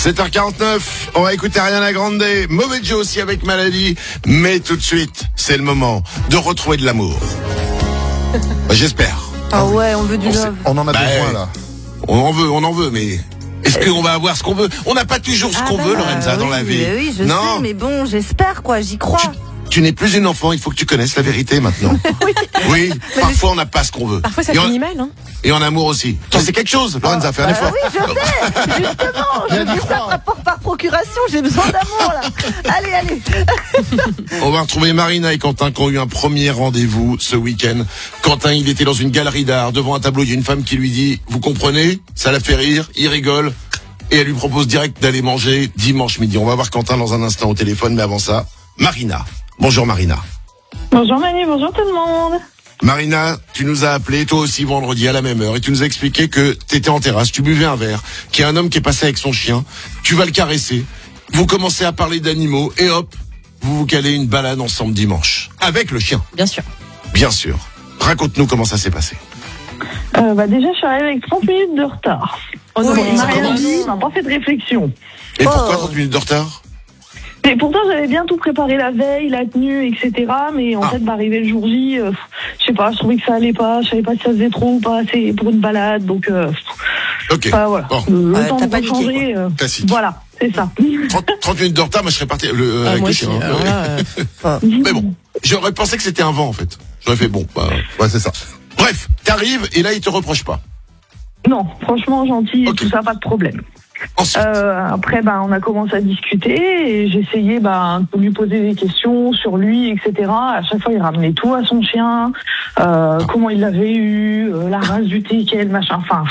7h49, on va écouter Ariana Grande, Mauvais Joe aussi avec Maladie, mais tout de suite, c'est le moment de retrouver de l'amour. J'espère. Ah ouais, on veut du love. On en a besoin là. On en veut, mais est-ce qu'on va avoir ce qu'on veut? On n'a pas toujours ce qu'on veut, Lorenza, dans la vie. Oui, je sais, mais bon, j'espère quoi, j'y crois. Tu n'es plus une enfant, il faut que tu connaisses la vérité maintenant. Oui, parfois on n'a pas ce qu'on veut. Parfois ça finit mal, hein. Et en amour aussi. C'est quelque chose, Lorenza, fais un effort. Oui, je sais, justement, je dis ça par procuration, j'ai besoin d'amour là. Allez. On va retrouver Marina et Quentin qui ont eu un premier rendez-vous ce week-end. Quentin, il était dans une galerie d'art, devant un tableau, il y a une femme qui lui dit, vous comprenez? Ça la fait rire, il rigole. Et elle lui propose direct d'aller manger dimanche midi. On va voir Quentin dans un instant au téléphone, mais avant ça, Marina. Bonjour Marina. Bonjour Manu, bonjour tout le monde. Marina, tu nous as appelé toi aussi vendredi à la même heure et tu nous as expliqué que tu étais en terrasse, tu buvais un verre, qu'il y a un homme qui est passé avec son chien, tu vas le caresser, vous commencez à parler d'animaux et hop, vous vous calez une balade ensemble dimanche. Avec le chien. Bien sûr. Bien sûr. Raconte-nous comment ça s'est passé. Déjà, je suis arrivée avec 30 minutes de retard. Oh non, On ça n'a rien commence. dit, on n'a pas fait de réflexion. Et pourquoi 30 minutes de retard? Et pourtant, j'avais bien tout préparé la veille, la tenue, etc. Mais en fait, arrivé le jour J, je sais pas, je trouvais que ça allait pas. Je savais pas si ça faisait trop ou pas assez pour une balade. Donc, Ok. voilà. Bon. Le temps t'as de paniqué, changer. Classique. Voilà, c'est ça. 30 minutes de retard, moi je serais parti avec moi le aussi, chien. alors là, Mais bon, j'aurais pensé que c'était un vent en fait. J'aurais fait bon, Ouais, c'est ça. Bref, t'arrives et là il te reproche pas. Non, franchement, gentil, Ok. tout ça, pas de problème. Ensuite, Après, on a commencé à discuter et j'essayais de lui poser des questions sur lui, etc. À chaque fois, il ramenait tout à son chien, comment il l'avait eu, la race du teckel, machin. Enfin,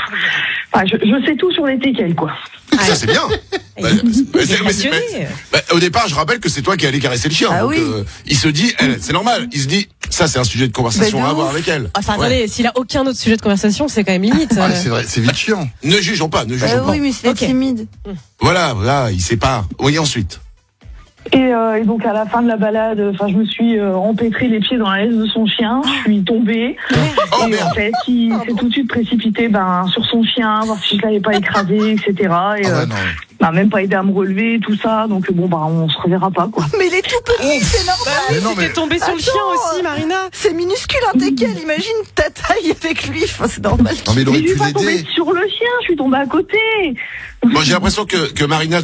je sais tout sur les teckels, quoi. ça c'est bien. il est passionné. Au départ, je rappelle que c'est toi qui allais caresser le chien. Ah donc, oui. Il se dit, c'est normal. Il se dit, ça c'est un sujet de conversation Mais de à avoir ouf. avec elle. Enfin, Ouais. attendez, s'il a aucun autre sujet de conversation, c'est quand même limite. Ouais, c'est vrai, c'est vite chiant. Ne jugeons pas, ne jugeons pas. Oui, mais c'est Ok. timide. Voilà, il sait pas. Oui, ensuite. Et donc, à la fin de la balade, je me suis empêtré les pieds dans la laisse de son chien. Je suis tombée. Oh Et merde. en fait, il s'est tout de suite précipité sur son chien, voir si je l'avais pas écrasé, etc. Et Ah ouais, non. m'a même pas aidé à me relever, tout ça. Donc, on se reverra pas, quoi. Mais il est tout petit, c'est normal. Mais non, mais T'es tombé sur le chien aussi, Marina. C'est minuscule un teckel, imagine ta taille avec lui, enfin, c'est normal. non, mais il Mais aurait je pu suis pas tombée l'aider. sur le chien, je suis tombée à côté. Moi, j'ai l'impression que Marina